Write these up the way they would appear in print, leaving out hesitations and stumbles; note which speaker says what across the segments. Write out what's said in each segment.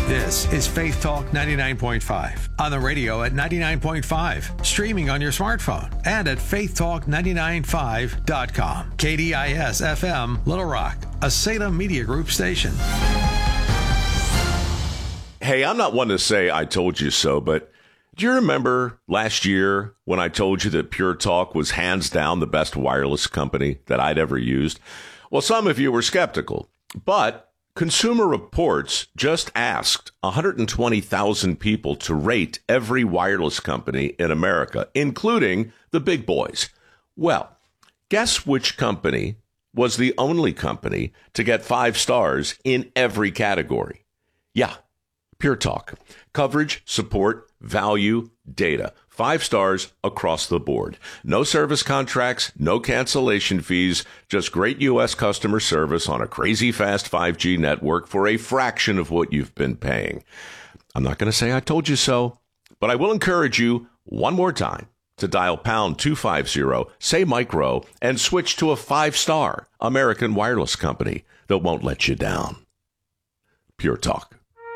Speaker 1: This is Faith Talk 99.5 on the radio at 99.5, streaming on your smartphone and at faithtalk995.com. KDIS FM Little Rock, a Salem Media Group station.
Speaker 2: Hey, I'm not one to say I told you so, but do you remember last year when I told you that Pure Talk was hands down the best wireless company that I'd ever used? Well, some of you were skeptical, but Consumer Reports just asked 120,000 people to rate every wireless company in America, including the big boys. Well, guess which company was the only company to get 5 stars in every category? Yeah, Pure Talk. Coverage, support, value, data. 5 stars across the board. No service contracts, no cancellation fees, just great U.S. customer service on a crazy fast 5G network for a fraction of what you've been paying. I'm not going to say I told you so, but I will encourage you one more time to dial pound 250, say micro, and switch to a 5-star American wireless company that won't let you down. Pure Talk.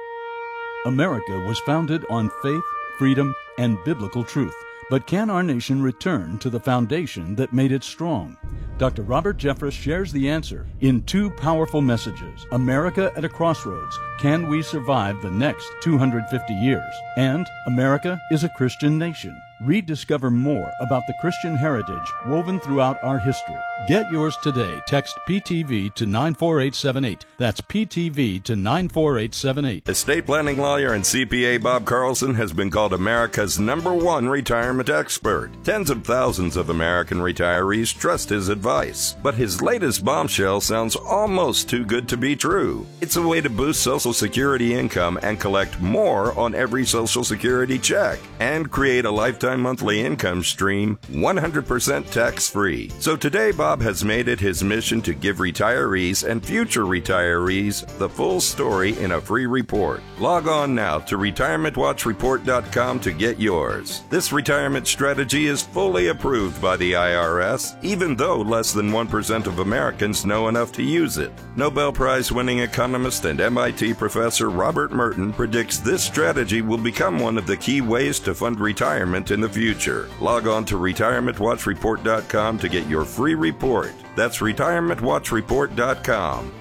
Speaker 3: America was founded on faith, freedom, and biblical truth. But can our nation return to the foundation that made it strong? Dr. Robert Jeffress shares the answer in 2 powerful messages. America at a Crossroads. Can we survive the next 250 years? And America is a Christian nation. Rediscover more about the Christian heritage woven throughout our history. Get yours today. Text PTV to 94878. That's PTV to 94878.
Speaker 4: Estate planning lawyer and CPA Bob Carlson has been called America's #1 retirement expert. Tens of thousands of American retirees trust his advice. But his latest bombshell sounds almost too good to be true. It's a way to boost Social Security income and collect more on every Social Security check and create a lifetime monthly income stream 100% tax-free. So today, Bob has made it his mission to give retirees and future retirees the full story in a free report. Log on now to retirementwatchreport.com to get yours. This retirement strategy is fully approved by the IRS, even though less than 1% of Americans know enough to use it. Nobel Prize-winning economist and MIT professor Robert Merton predicts this strategy will become one of the key ways to fund retirement in the future. Log on to retirementwatchreport.com to get your free report. That's retirementwatchreport.com.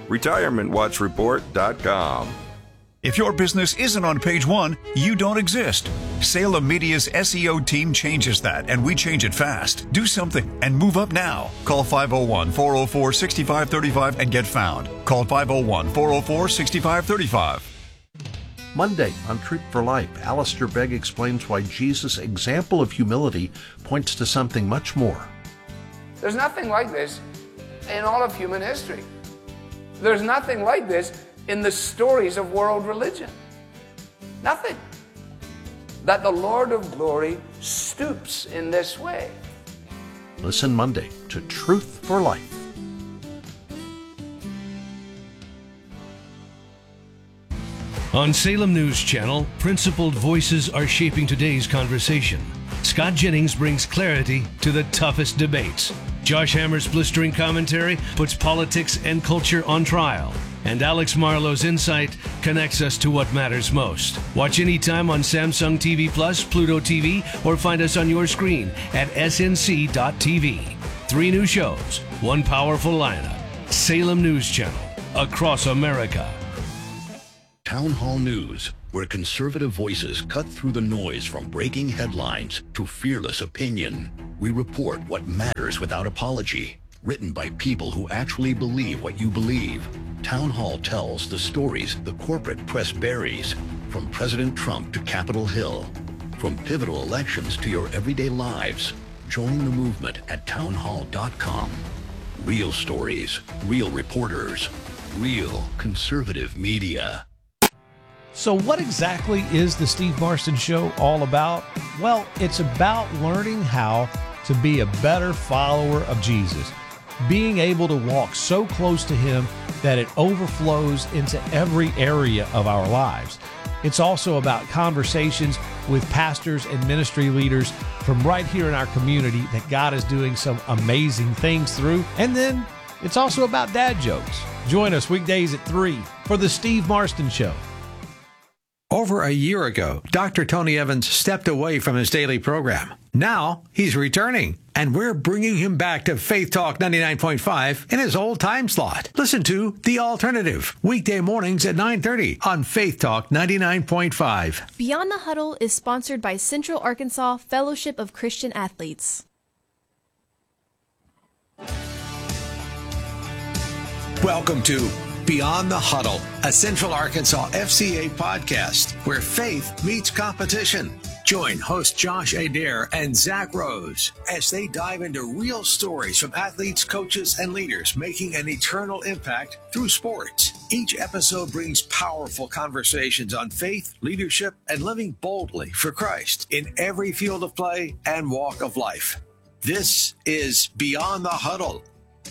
Speaker 4: retirementwatchreport.com.
Speaker 5: If your business isn't on page 1, you don't exist. Salem Media's SEO team changes that, and we change it fast. Do something and move up now. Call 501-404-6535 and get found. Call 501-404-6535.
Speaker 6: Monday on Truth for Life, Alistair Begg explains why Jesus' example of humility points to something much more.
Speaker 7: There's nothing like this in all of human history. There's nothing like this in the stories of world religion. Nothing. That the Lord of glory stoops in this way.
Speaker 6: Listen Monday to Truth for Life.
Speaker 8: On Salem News Channel, principled voices are shaping today's conversation. Scott Jennings brings clarity to the toughest debates. Josh Hammer's blistering commentary puts politics and culture on trial. And Alex Marlowe's insight connects us to what matters most. Watch anytime on Samsung TV Plus, Pluto TV, or find us on your screen at snc.tv. 3 new shows, 1 powerful lineup. Salem News Channel, across America.
Speaker 9: Town Hall News, where conservative voices cut through the noise from breaking headlines to fearless opinion. We report what matters without apology. Written by people who actually believe what you believe. Town Hall tells the stories the corporate press buries, from President Trump to Capitol Hill. From pivotal elections to your everyday lives. Join the movement at townhall.com. Real stories, real reporters, real conservative media.
Speaker 10: So what exactly is the Steve Marston Show all about? Well, it's about learning how to be a better follower of Jesus, being able to walk so close to him that it overflows into every area of our lives. It's also about conversations with pastors and ministry leaders from right here in our community that God is doing some amazing things through. And then it's also about dad jokes. Join us weekdays at 3 for the Steve Marston Show.
Speaker 1: Over a year ago, Dr. Tony Evans stepped away from his daily program. Now he's returning, and we're bringing him back to Faith Talk 99.5 in his old time slot. Listen to The Alternative, weekday mornings at 9:30 on Faith Talk 99.5.
Speaker 11: Beyond the Huddle is sponsored by Central Arkansas Fellowship of Christian Athletes.
Speaker 1: Welcome to Beyond the Huddle, a Central Arkansas FCA podcast where faith meets competition. Join host Josh Adair and Zach Rose as they dive into real stories from athletes, coaches, and leaders making an eternal impact through sports. Each episode brings powerful conversations on faith, leadership, and living boldly for Christ in every field of play and walk of life. This is Beyond the Huddle.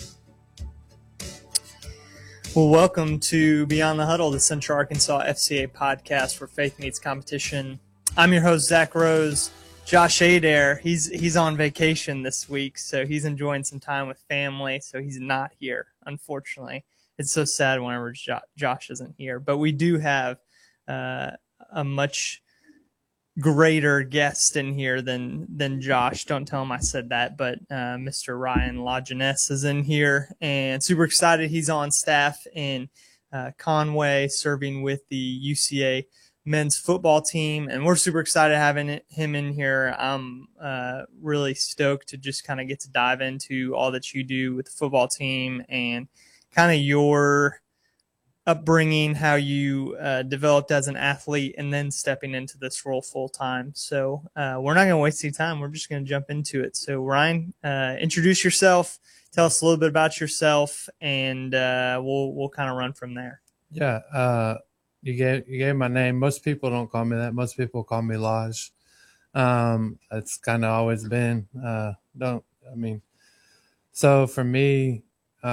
Speaker 12: Well, welcome to Beyond the Huddle, the Central Arkansas FCA podcast where faith meets competition. I'm your host, Zach Rose. Josh Adair, he's on vacation this week, so he's enjoying some time with family, so he's not here, unfortunately. It's so sad whenever Josh isn't here. But we do have a much greater guest in here than Josh. Don't tell him I said that, but Mr. Ryan LaJeunesse is in here, and super excited. He's on staff in Conway, serving with the UCA men's football team, and we're super excited having him in here. I'm really stoked to just kind of get to dive into all that you do with the football team and kind of your upbringing, how you developed as an athlete, and then stepping into this role full time. So we're not going to waste any time. We're just going to jump into it. So Ryan, introduce yourself, tell us a little bit about yourself, and we'll kind of run from there.
Speaker 13: Yeah. You gave my name. Most people don't call me that. Most people call me Laj. It's kind of always been, so for me,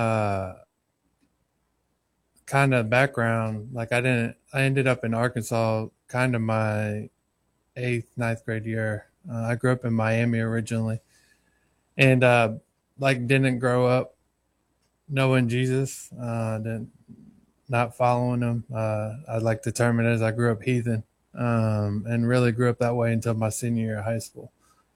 Speaker 13: kind of background, like I ended up in Arkansas kind of my 8th, 9th grade year. I grew up in Miami originally, and didn't grow up knowing Jesus, not following him. I'd like to term it as I grew up heathen, and really grew up that way until my senior year of high school.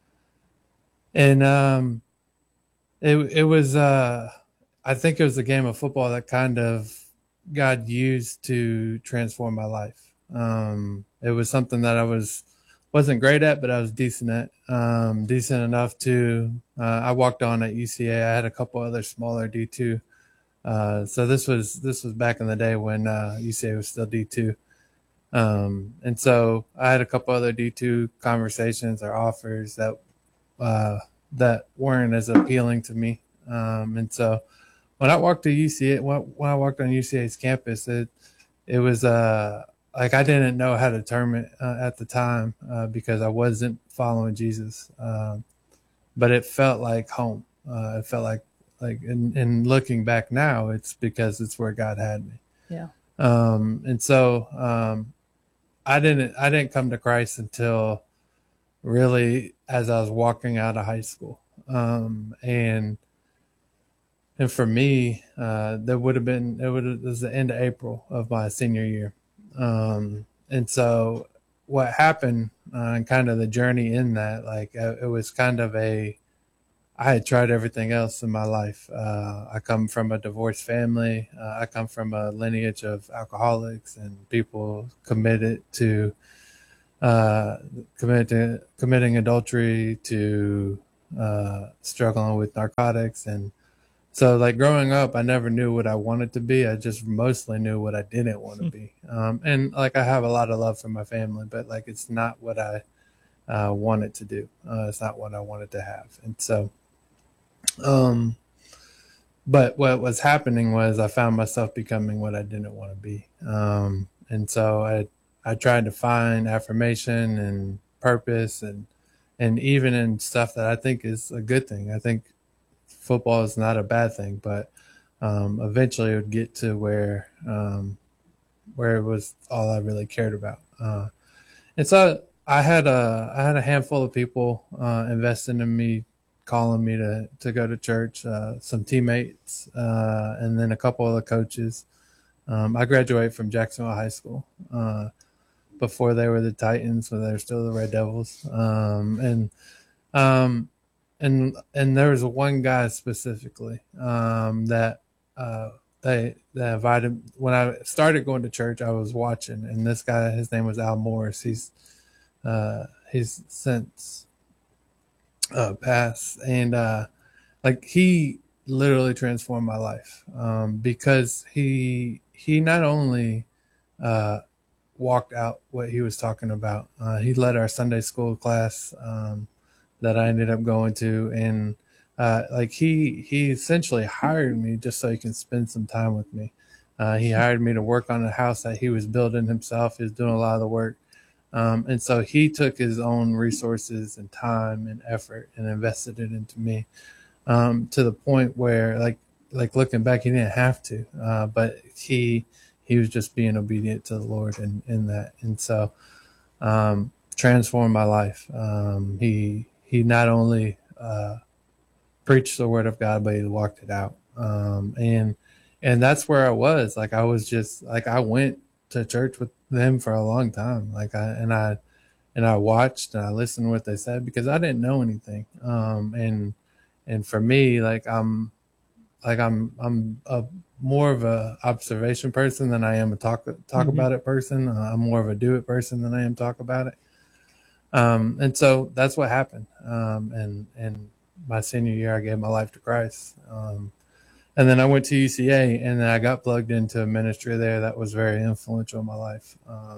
Speaker 13: And it was I think it was the game of football that kind of God used to transform my life. It was something that I wasn't great at, but I was decent at, decent enough to, I walked on at UCA. I had a couple other smaller D2. So this was back in the day when, UCA was still D2. And so I had a couple other D2 conversations or offers that weren't as appealing to me. And so when I walked to UCA, when I walked on UCA's campus, it was like I didn't know how to term it at the time because I wasn't following Jesus, but it felt like home. It felt like in looking back now, it's because it's where God had me.
Speaker 12: Yeah.
Speaker 13: And so I didn't come to Christ until really as I was walking out of high school, and for me, it was the end of April of my senior year. And so what happened, and kind of the journey in that, it was kind of I had tried everything else in my life. I come from a divorced family. I come from a lineage of alcoholics and people committed to committing adultery, to struggling with narcotics. And so growing up, I never knew what I wanted to be. I just mostly knew what I didn't want to be. And I have a lot of love for my family, but it's not what I wanted to do. It's not what I wanted to have. And so, but what was happening was I found myself becoming what I didn't want to be. And so I tried to find affirmation and purpose and even in stuff that I think is a good thing. I think football is not a bad thing, but eventually it would get to where it was all I really cared about. And so I had a handful of people investing in me, calling me to go to church, some teammates, and then a couple of the coaches. I graduated from Jacksonville High School. before they were the Titans, when they were still the Red Devils. And there was one guy specifically that they invited. When I started going to church, I was watching, and this guy, his name was Al Morris. He's since passed, and like he literally transformed my life because he not only walked out what he was talking about. He led our Sunday school class that I ended up going to, and like he essentially hired me just so he can spend some time with me. He hired me to work on a house that he was building himself. He was doing a lot of the work. And so he took his own resources and time and effort and invested it into me to the point where like looking back, he didn't have to, but he was just being obedient to the Lord in that. And so transformed my life. He not only preached the word of God, but he walked it out. And that's where I was. Like I was just like, I went to church with them for a long time. Like I watched and I listened to what they said because I didn't know anything. And for me, I'm a more of a observation person than I am a talk about it person. I'm more of a do it person than I am talk about it. And so that's what happened. And my senior year, I gave my life to Christ. And then I went to UCA, and then I got plugged into a ministry there that was very influential in my life.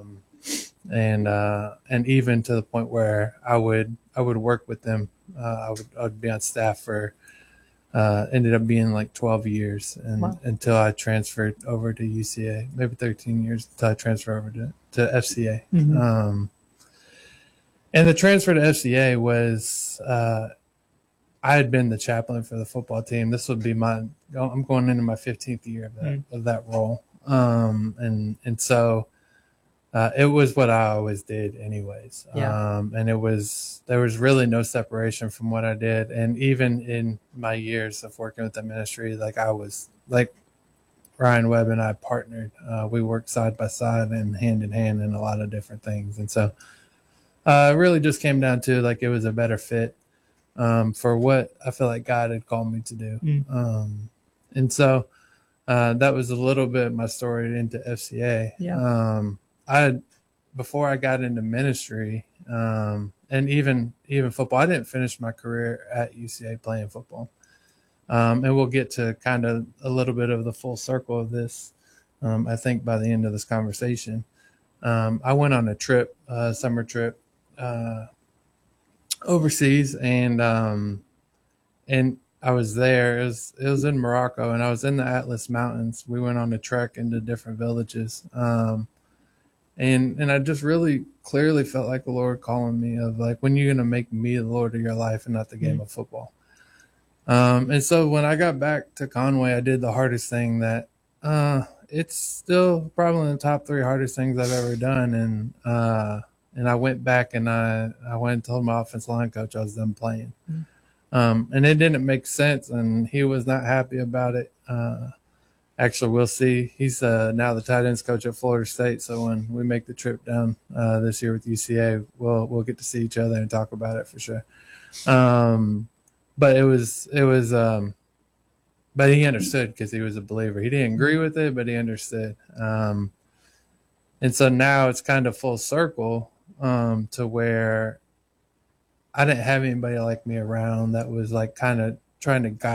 Speaker 13: And even to the point where I would work with them. I would be on staff for, ended up being like 12 years until I transferred over to UCA, maybe 13 years until I transferred over to FCA.
Speaker 12: Mm-hmm.
Speaker 13: And the transfer to FCA was, I had been the chaplain for the football team. This would be I'm going into my 15th year of that role. And so it was what I always did anyways.
Speaker 12: Yeah.
Speaker 13: And there was really no separation from what I did. And even in my years of working with the ministry, like I was like Ryan Webb and I partnered, we worked side by side and hand in hand in a lot of different things. And so it really just came down to like, it was a better fit for what I feel like God had called me to do. And so that was a little bit my story into FCA.
Speaker 12: Yeah.
Speaker 13: Before I got into ministry, and even football, I didn't finish my career at UCA playing football. And we'll get to kind of a little bit of the full circle of this, I think, by the end of this conversation. I went on a trip, summer trip, overseas, and I was there. It was in Morocco, and I was in the Atlas Mountains. We went on a trek into different villages, and I just really clearly felt like the Lord calling me of like, when you're gonna make me the Lord of your life and not the game of football. And so when I got back to Conway, I did the hardest thing that it's still probably in the top 3 hardest things I've ever done, and I went back and I went and told my offensive line coach I was done playing. And it didn't make sense, and he was not happy about it. Actually, we'll see. He's now the tight ends coach at Florida State, so when we make the trip down this year with UCA, we'll get to see each other and talk about it for sure. But it was but he understood because he was a believer. He didn't agree with it, but he understood. And so now it's kind of full circle to where I didn't have anybody like me around that was like kind of trying to guide